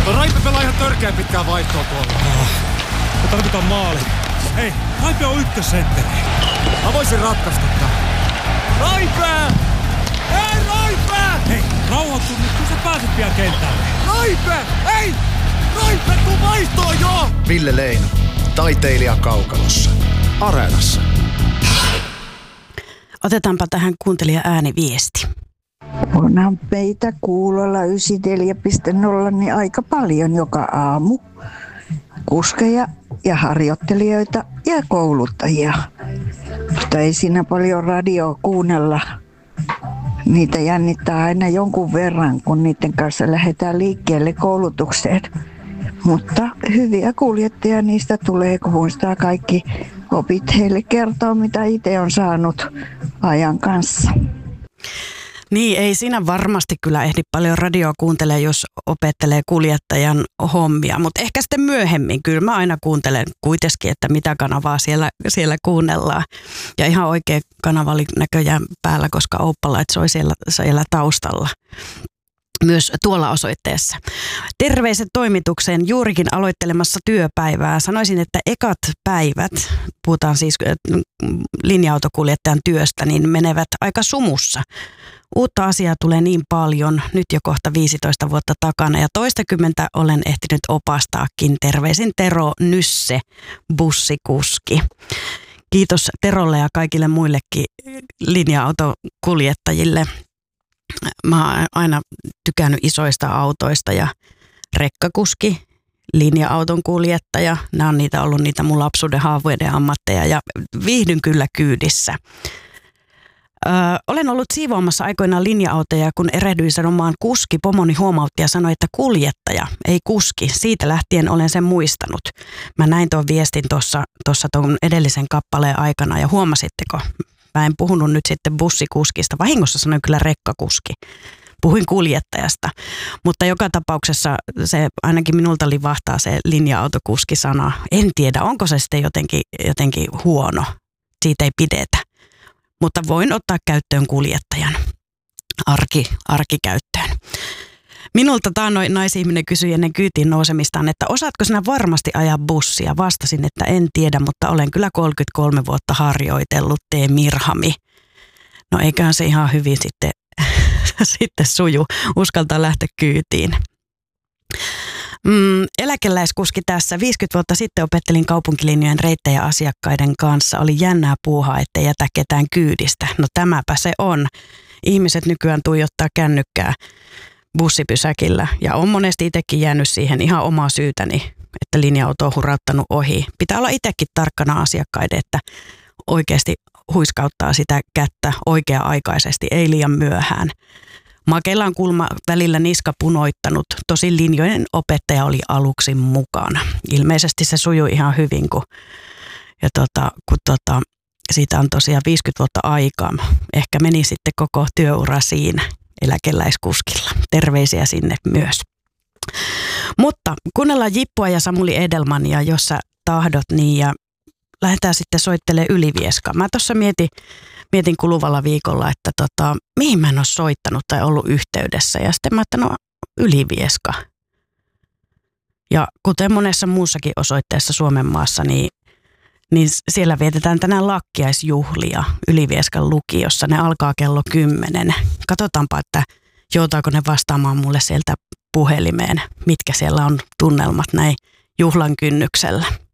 Raipe pelaa ihan törkeän pitkään vaihtoa tuolla. Me tarvitaan maali. Hei, Raipe on ykkössentteri. Mä voisin ratkaista tämän. Raipe! Hei, Raipe! Hei, rauhoittu nyt, kun sä pääset pian kentälle. Raipe! Hei! Raipe, tuu vaihtoon jo! Ville Leino, taiteilija kaukalossa. Areenassa. Otetaanpa tähän kuuntelija ääniviesti. Onhan meitä kuulolla 94.0 niin aika paljon joka aamu. Kuskeja ja harjoittelijoita ja kouluttajia. Mutta ei siinä paljon radioa kuunnella. Niitä jännittää aina jonkun verran, kun niiden kanssa lähdetään liikkeelle koulutukseen. Mutta hyviä kuljettajia niistä tulee, kun muistaa kaikki opit heille kertoo, mitä itse on saanut ajan kanssa. Niin, ei siinä varmasti kyllä ehdi paljon radioa kuuntele, jos opettelee kuljettajan hommia, mutta ehkä sitten myöhemmin. Kyllä mä aina kuuntelen kuitenkin, että mitä kanavaa siellä kuunnellaan. Ja ihan oikea kanava oli näköjään päällä, koska Ouppalait soi siellä taustalla. Myös tuolla osoitteessa. Terveiset toimitukseen juurikin aloittelemassa työpäivää. Sanoisin, että ekat päivät, puhutaan siis linja-autokuljettajan työstä, niin menevät aika sumussa. Uutta asiaa tulee niin paljon, nyt jo kohta 15 vuotta takana ja toistakymmentä olen ehtinyt opastaakin. Terveisin Tero Nysse, bussikuski. Kiitos Terolle ja kaikille muillekin linja-autokuljettajille. Mä oon aina tykännyt isoista autoista ja rekkakuski, linja-auton kuljettaja. Nämä on ollut niitä mun lapsuuden haaveiden ammatteja ja viihdyn kyllä kyydissä. Olen ollut siivoamassa aikoinaan linja-autoja, kun erehdyin sanomaan kuski, pomoni huomautti ja sanoi, että kuljettaja, ei kuski. Siitä lähtien olen sen muistanut. Mä näin tuon viestin tuossa tuon edellisen kappaleen aikana ja huomasitteko? Mä en puhunut nyt sitten bussikuskista. Vahingossa sanoin kyllä rekkakuski. Puhuin kuljettajasta. Mutta joka tapauksessa se ainakin minulta livahtaa se linja-autokuski-sana. En tiedä, onko se sitten jotenkin huono. Siitä ei pidetä. Mutta voin ottaa käyttöön kuljettajan arkikäyttöön. Minulta taannoin naisihminen kysyi ennen kyytiin nousemistaan, että osaatko sinä varmasti ajaa bussia? Vastasin, että en tiedä, mutta olen kyllä 33 vuotta harjoitellut, tee Mirhami. No eiköhän se ihan hyvin sitten suju, uskaltaa lähteä kyytiin. Eläkeläiskuski tässä. 50 vuotta sitten opettelin kaupunkilinjojen reittejä asiakkaiden kanssa. Oli jännää puuhaa, ettei jätä ketään kyydistä. No tämäpä se on. Ihmiset nykyään tuijottaa kännykkää bussipysäkillä ja on monesti itsekin jäänyt siihen ihan omaa syytäni, että linja-auto on hurauttanut ohi. Pitää olla itsekin tarkkana asiakkaiden, että oikeasti huiskauttaa sitä kättä oikea-aikaisesti, ei liian myöhään. Makeilla on kulma välillä niska punoittanut, tosin linjojen opettaja oli aluksi mukana. Ilmeisesti se sujui ihan hyvin, kun siitä on tosiaan 50 vuotta aikaa. Ehkä meni sitten koko työura siinä eläkeläiskuskilla. Terveisiä sinne myös. Mutta kuunnellaan Jippua ja Samuli Edelmania, jos sä tahdot, niin ja lähdetään sitten soittelemaan Ylivieskaan. Mä tuossa mietin kuluvalla viikolla, että mihin mä en ole soittanut tai ollut yhteydessä. Ja sitten mä ajattelin, no Ylivieska. Ja kuten monessa muussakin osoitteessa Suomen maassa, niin siellä vietetään tänään lakkiaisjuhlia Ylivieskan lukiossa. Ne alkaa kello 10. Katsotaanpa, että joutaako ne vastaamaan mulle sieltä puhelimeen, mitkä siellä on tunnelmat näin juhlan kynnyksellä.